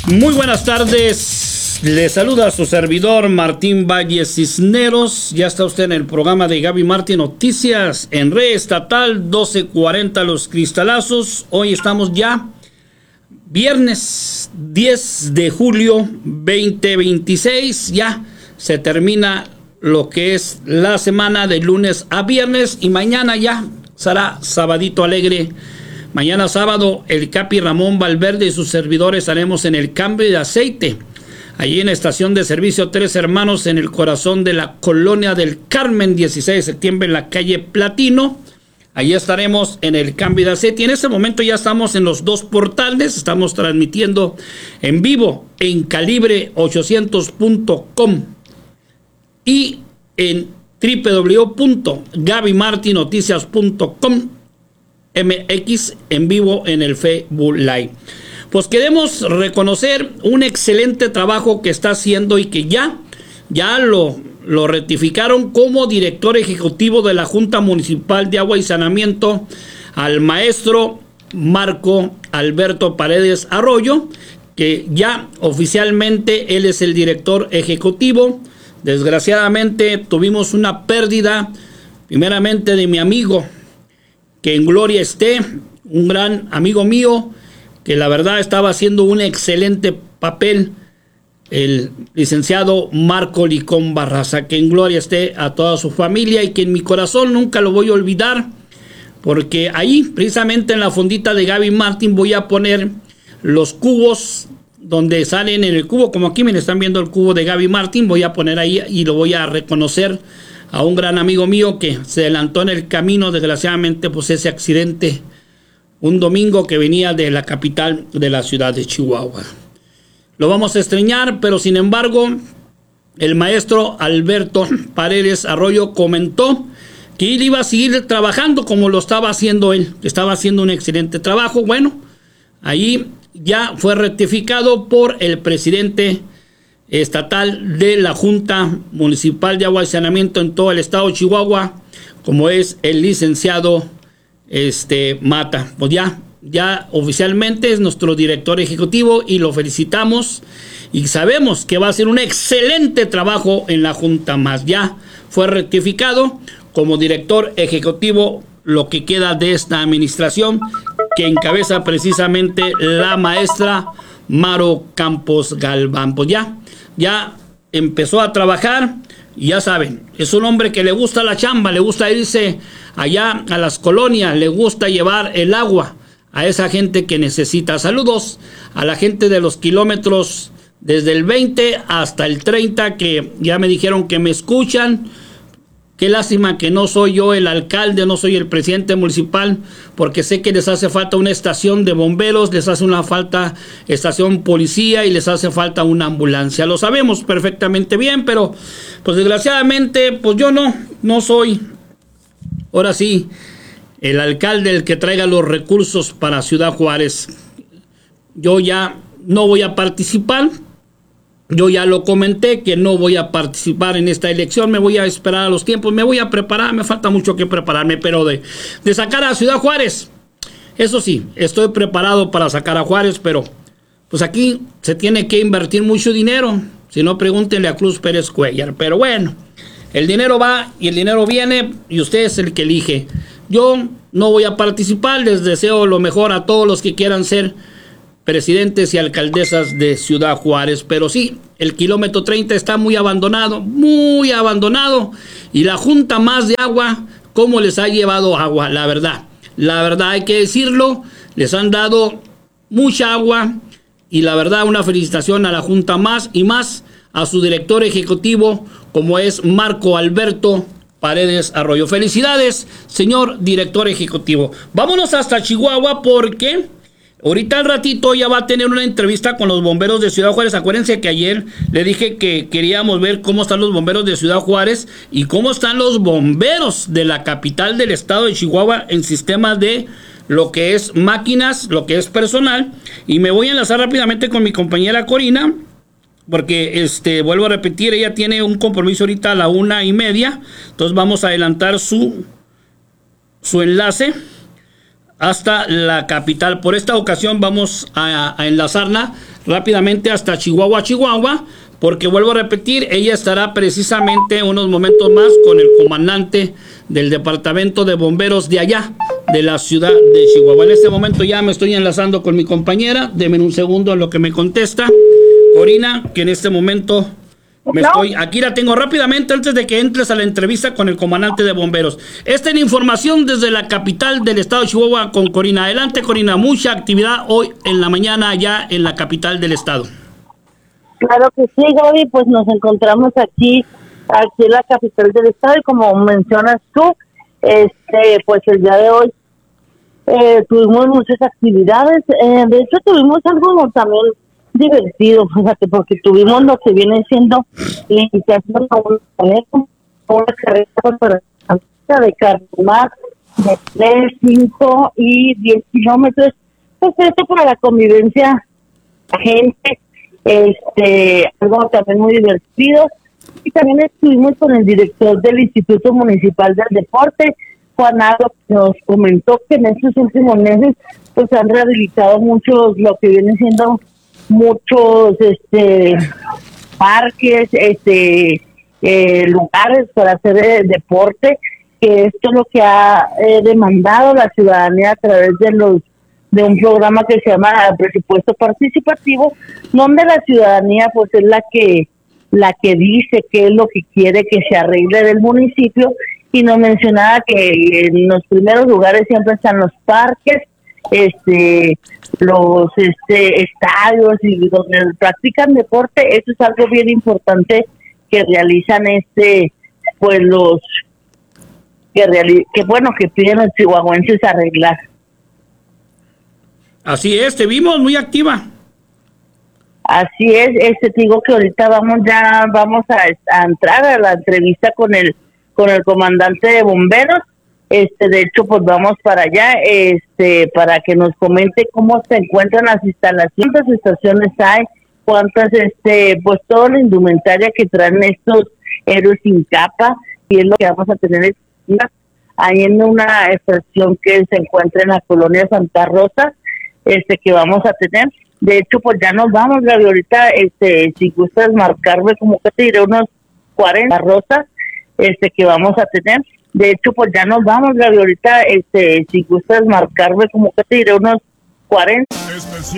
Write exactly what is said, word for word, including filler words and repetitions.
Muy buenas tardes, le saluda a su servidor Martín Valle Cisneros. Ya está usted en el programa de Gaby Martín Noticias en Red Estatal doce cuarenta Los Cristalazos. Hoy estamos ya viernes diez de julio veinte veintiséis. Ya se termina lo que es la semana de lunes a viernes y mañana ya será sabadito alegre. Mañana sábado, el Capi Ramón Valverde y sus servidores estaremos en el cambio de aceite, allí en la estación de servicio Tres Hermanos, en el corazón de la colonia del Carmen, dieciséis de septiembre, en la calle Platino. Allí estaremos en el cambio de aceite. Y en este momento ya estamos en los dos portales. Estamos transmitiendo en vivo en calibre ochocientos punto com y en w w w punto gaby martin noticias punto com M X en vivo en el Facebook Live. Pues queremos reconocer un excelente trabajo que está haciendo y que ya, ya lo, lo rectificaron como director ejecutivo de la Junta Municipal de Agua y Saneamiento al maestro Marco Alberto Paredes Arroyo, que ya oficialmente él es el director ejecutivo. Desgraciadamente tuvimos una pérdida, primeramente de mi amigo, que en gloria esté, un gran amigo mío, que la verdad estaba haciendo un excelente papel, el licenciado Marco Licón Barraza, que en gloria esté a toda su familia y que en mi corazón nunca lo voy a olvidar, porque ahí, precisamente en la fondita de Gaby Martín, voy a poner los cubos donde salen en el cubo, como aquí me están viendo el cubo de Gaby Martín, voy a poner ahí y lo voy a reconocer a un gran amigo mío que se adelantó en el camino, desgraciadamente, pues ese accidente, un domingo que venía de la capital de la ciudad de Chihuahua. Lo vamos a extrañar, pero sin embargo, el maestro Alberto Paredes Arroyo comentó que él iba a seguir trabajando como lo estaba haciendo él, que estaba haciendo un excelente trabajo. Bueno, ahí ya fue rectificado por el presidente estatal de la Junta Municipal de Agua y Saneamiento en todo el estado de Chihuahua, como es el licenciado este, Mata. Pues ya, ya oficialmente es nuestro director ejecutivo y lo felicitamos y sabemos que va a hacer un excelente trabajo en la Junta más. Ya fue rectificado como director ejecutivo lo que queda de esta administración que encabeza precisamente la maestra Maro Campos Galván. Pues ya, ya empezó a trabajar y ya saben, es un hombre que le gusta la chamba, le gusta irse allá a las colonias, le gusta llevar el agua a esa gente que necesita. Saludos a la gente de los kilómetros desde el veinte hasta el treinta que ya me dijeron que me escuchan. Qué lástima que no soy yo el alcalde, no soy el presidente municipal, porque sé que les hace falta una estación de bomberos, les hace una falta estación policía y les hace falta una ambulancia. Lo sabemos perfectamente bien, pero pues desgraciadamente pues yo no, no soy, ahora sí, el alcalde el que traiga los recursos para Ciudad Juárez. Yo ya no voy a participar. Yo ya lo comenté que no voy a participar en esta elección, me voy a esperar a los tiempos, me voy a preparar, me falta mucho que prepararme, pero de, de sacar a Ciudad Juárez, eso sí, estoy preparado para sacar a Juárez, pero pues aquí se tiene que invertir mucho dinero, si no pregúntenle a Cruz Pérez Cuellar, pero bueno, el dinero va y el dinero viene y usted es el que elige. Yo no voy a participar, les deseo lo mejor a todos los que quieran ser presidentes y alcaldesas de Ciudad Juárez, pero sí, el kilómetro treinta está muy abandonado, muy abandonado, y la Junta Más de Agua, ¿cómo les ha llevado agua? La verdad, la verdad hay que decirlo, les han dado mucha agua, y la verdad una felicitación a la Junta Más, y más a su director ejecutivo, como es Marco Alberto Paredes Arroyo. Felicidades, señor director ejecutivo. Vámonos hasta Chihuahua porque ahorita al ratito ya va a tener una entrevista con los bomberos de Ciudad Juárez. Acuérdense que ayer le dije que queríamos ver cómo están los bomberos de Ciudad Juárez y cómo están los bomberos de la capital del estado de Chihuahua en sistema de lo que es máquinas, lo que es personal. Y me voy a enlazar rápidamente con mi compañera Corina, porque este vuelvo a repetir, ella tiene un compromiso ahorita a la una y media. Entonces vamos a adelantar su, su enlace. hasta la capital. Por esta ocasión vamos a, a enlazarla rápidamente hasta Chihuahua, Chihuahua, porque vuelvo a repetir, ella estará precisamente unos momentos más con el comandante del departamento de bomberos de allá, de la ciudad de Chihuahua. En este momento ya me estoy enlazando con mi compañera. Deme un segundo en lo que me contesta Corina, que en este momento me ¿No? estoy, aquí la tengo rápidamente antes de que entres a la entrevista con el comandante de bomberos. Esta es la información desde la capital del estado de Chihuahua con Corina. Adelante, Corina, mucha actividad hoy en la mañana allá en la capital del estado. Claro que sí, Gaby, pues nos encontramos aquí, aquí en la capital del estado y como mencionas tú, este, pues el día de hoy eh, tuvimos muchas actividades. Eh, de hecho, tuvimos algo también divertido, fíjate, porque tuvimos lo que viene siendo la invitación a un una carrera de carretera de tres, cinco y diez kilómetros. Pues esto para la convivencia, la gente, este, algo también muy divertido. Y también estuvimos con el director del Instituto Municipal del Deporte, Juan Aldo, que nos comentó que en estos últimos meses pues han rehabilitado muchos, lo que viene siendo muchos este parques, este eh, lugares para hacer eh, deporte, que esto es lo que ha eh, demandado la ciudadanía a través de los de un programa que se llama Presupuesto Participativo, donde la ciudadanía pues es la que la que dice qué es lo que quiere que se arregle del municipio, y nos mencionaba que en los primeros lugares siempre están los parques, este los este estadios y donde practican deporte. Eso es algo bien importante que realizan este pues los que reali que bueno que piden los chihuahuenses arreglar. Así es, te vimos muy activa. Así es, este te digo que ahorita vamos ya vamos a, a entrar a la entrevista con el con el comandante de bomberos. Este, de hecho, pues vamos para allá, este, para que nos comente cómo se encuentran las instalaciones, cuántas estaciones hay, cuántas, este, pues toda la indumentaria que traen estos héroes sin capa, y es lo que vamos a tener ahí en una estación que se encuentra en la colonia Santa Rosa, este, que vamos a tener. De hecho, pues ya nos vamos, Gaby, ahorita, este, si gustas marcarme, como que te diré, unos cuarenta rosas, este, que vamos a tener. De hecho, pues ya nos vamos, Gaby, ahorita, este, si gustas marcarme, como que te diré, unos cuarenta.